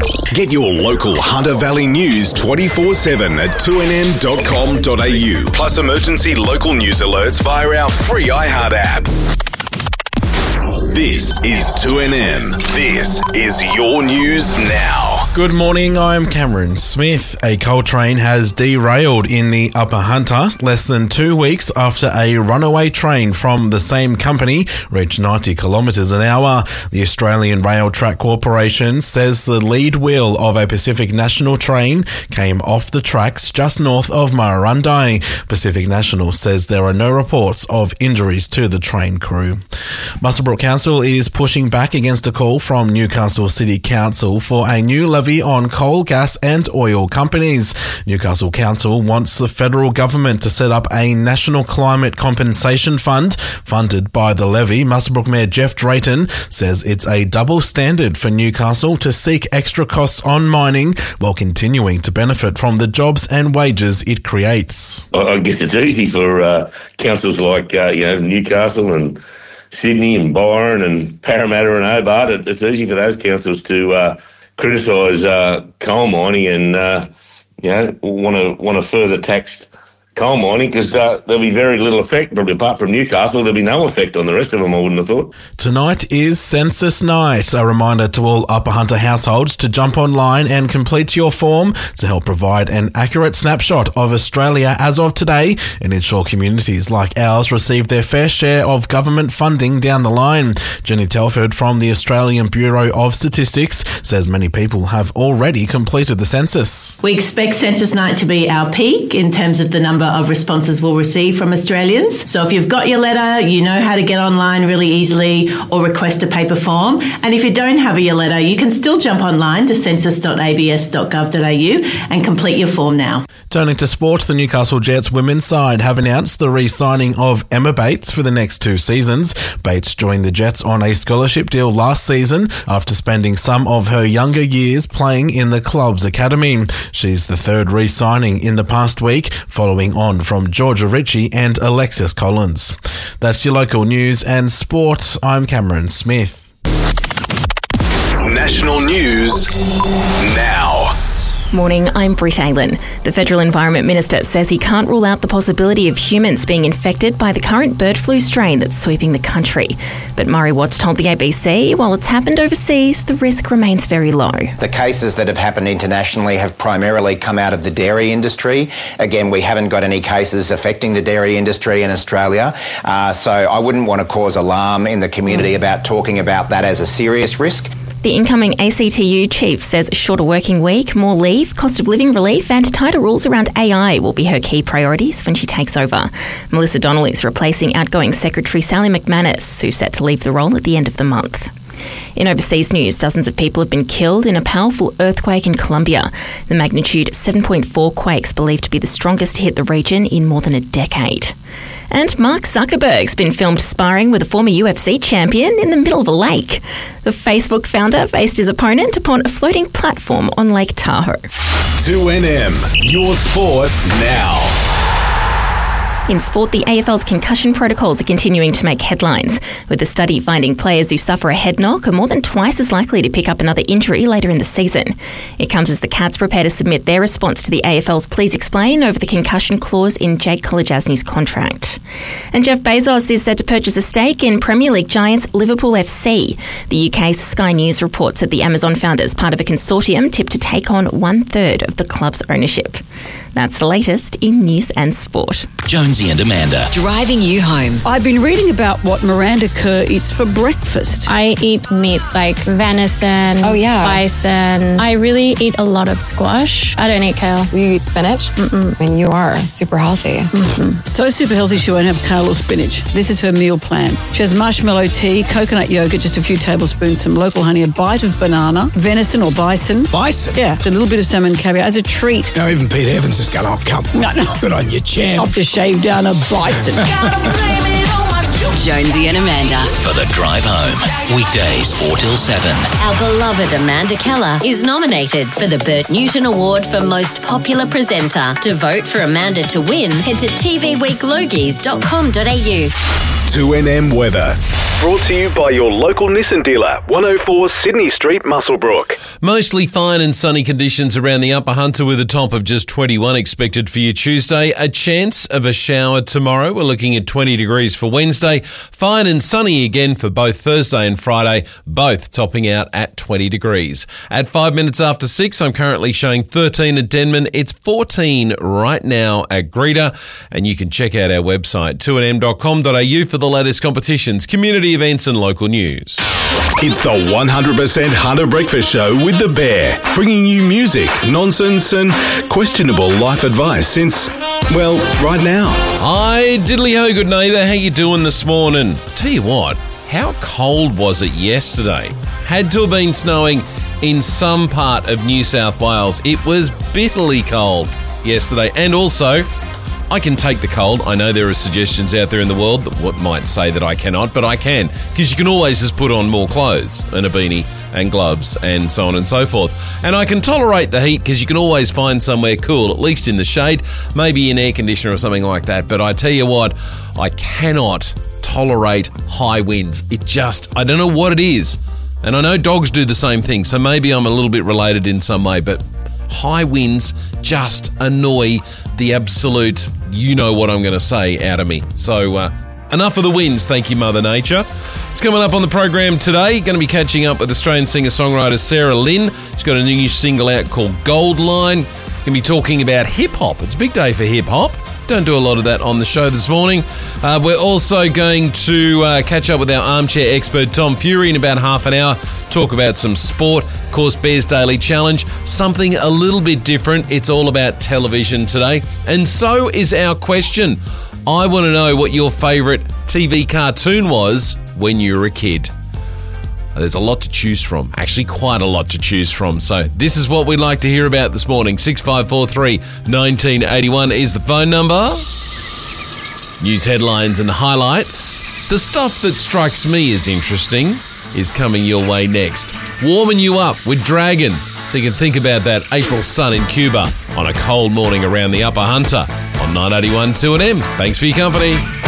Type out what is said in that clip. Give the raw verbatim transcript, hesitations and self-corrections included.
Get your local Hunter Valley news twenty-four seven at two n m dot com dot a u. Plus emergency local news alerts via our free iHeart app. This is two N M. This is your news now. Good morning, I'm Cameron Smith. A coal train has derailed in the Upper Hunter less than two weeks after a runaway train from the same company reached ninety kilometres an hour. The Australian Rail Track Corporation says the lead wheel of a Pacific National train came off the tracks just north of Murrurundi. Pacific National says there are no reports of injuries to the train crew. Muswellbrook Council is pushing back against a call from Newcastle City Council for a new levy on coal, gas and oil companies. Newcastle Council wants the federal government to set up a national climate compensation fund funded by the levy. Muswellbrook Mayor Jeff Drayton says it's a double standard for Newcastle to seek extra costs on mining while continuing to benefit from the jobs and wages it creates. I guess it's easy for uh, councils like uh, you know Newcastle and Sydney and Byron and Parramatta and Hobart. It's easy for those councils to uh, criticise uh, coal mining and uh, you know want to want to further tax coal mining because uh, there'll be very little effect, probably apart from Newcastle, there'll be no effect on the rest of them, I wouldn't have thought. Tonight is Census Night, a reminder to all Upper Hunter households to jump online and complete your form to help provide an accurate snapshot of Australia as of today and ensure communities like ours receive their fair share of government funding down the line. Jenny Telford from the Australian Bureau of Statistics says many people have already completed the census. We expect Census Night to be our peak in terms of the number of responses we'll receive from Australians. So if you've got your letter, you know how to get online really easily or request a paper form. And if you don't have your letter, you can still jump online to census dot a b s dot gov dot a u and complete your form now. Turning to sports, the Newcastle Jets women's side have announced the re-signing of Emma Bates for the next two seasons. Bates joined the Jets on a scholarship deal last season after spending some of her younger years playing in the club's academy. She's the third re-signing in the past week, following on from Georgia Ritchie and Alexis Collins. That's your local news and sport. I'm Cameron Smith. National news now. Morning, I'm Britt Aylen. The Federal Environment Minister says he can't rule out the possibility of humans being infected by the current bird flu strain that's sweeping the country. But Murray Watts told the A B C while it's happened overseas, the risk remains very low. The cases that have happened internationally have primarily come out of the dairy industry. Again, we haven't got any cases affecting the dairy industry in Australia. Uh, so I wouldn't want to cause alarm in the community mm. about talking about that as a serious risk. The incoming A C T U chief says a shorter working week, more leave, cost of living relief and tighter rules around A I will be her key priorities when she takes over. Melissa Donnell is replacing outgoing Secretary Sally McManus, who's set to leave the role at the end of the month. In overseas news, dozens of people have been killed in a powerful earthquake in Colombia. The magnitude seven point four quake's believed to be the strongest to hit the region in more than a decade. And Mark Zuckerberg's been filmed sparring with a former U F C champion in the middle of a lake. The Facebook founder faced his opponent upon a floating platform on Lake Tahoe. two N M, your sport now. In sport, the A F L's concussion protocols are continuing to make headlines, with a study finding players who suffer a head knock are more than twice as likely to pick up another injury later in the season. It comes as the Cats prepare to submit their response to the A F L's Please Explain over the concussion clause in Jake Kolodjasny's contract. And Jeff Bezos is set to purchase a stake in Premier League giants Liverpool F C. The U K's Sky News reports that the Amazon founders, part of a consortium tipped to take on one-third of the club's ownership. That's the latest in news and sport. Jonesy and Amanda. Driving you home. I've been reading about what Miranda Kerr eats for breakfast. I eat meats like venison, oh, yeah. bison. I really eat a lot of squash. I don't eat kale. You eat spinach? Mm-mm. I mean, you are super healthy. Mm-hmm. So super healthy she won't have kale or spinach. This is her meal plan. She has marshmallow tea, coconut yogurt, just a few tablespoons, some local honey, a bite of banana, venison or bison. Bison? Yeah, a little bit of salmon caviar as a treat. Now even Pete Evans is going, oh, come on. No, no. Good on your champ. Off to shave down a bison. Jonesy and Amanda. For the drive home. Weekdays four till seven. Our beloved Amanda Keller is nominated for the Bert Newton Award for Most Popular Presenter. To vote for Amanda to win, head to t v week logies dot com dot a u. two N M weather. Brought to you by your local Nissan dealer, one oh four Sydney Street, Muswellbrook. Mostly fine and sunny conditions around the Upper Hunter with a top of just twenty-one expected for your Tuesday. A chance of a shower tomorrow. We're looking at twenty degrees for Wednesday. Fine and sunny again for both Thursday and Friday, both topping out at twenty degrees. At five minutes after six, I'm currently showing thirteen at Denman. It's fourteen right now at Greta. And you can check out our website, two N M dot com dot a u for the latest competitions, community events and local news. It's the one hundred percent Hunter Breakfast Show with The Bear, bringing you music, nonsense and questionable life advice since, well, right now. Hi, diddly-ho, good neighbour. How you doing this morning? Tell you what, how cold was it yesterday? Had to have been snowing in some part of New South Wales. It was bitterly cold yesterday. And also, I can take the cold. I know there are suggestions out there in the world that might say that I cannot, but I can, because you can always just put on more clothes and a beanie and gloves and so on and so forth. And I can tolerate the heat because you can always find somewhere cool, at least in the shade, maybe an air conditioner or something like that. But I tell you what, I cannot tolerate high winds. It just, I don't know what it is. And I know dogs do the same thing, so maybe I'm a little bit related in some way, but high winds just annoy the absolute, you know what I'm going to say, out of me. So uh, enough of the winds, thank you, Mother Nature. It's coming up on the program today. Going to be catching up with Australian singer-songwriter Sarah Lynn. She's got a new single out called Gold Line. Going to be talking about hip-hop. It's a big day for hip-hop. Don't do a lot of that on the show this morning. Uh, we're also going to uh, catch up with our armchair expert, Tom Fury, in about half an hour. Talk about some sport. Of course, Bears Daily Challenge. Something a little bit different. It's all about television today. And so is our question. I want to know what your favourite T V cartoon was when you were a kid. There's a lot to choose from. Actually, quite a lot to choose from. So this is what we'd like to hear about this morning. six five four three, one nine eight one is the phone number. News headlines and highlights. The stuff that strikes me as interesting is coming your way next. Warming you up with Dragon, so you can think about that April sun in Cuba on a cold morning around the Upper Hunter on nine eighty-one two N M. Thanks for your company.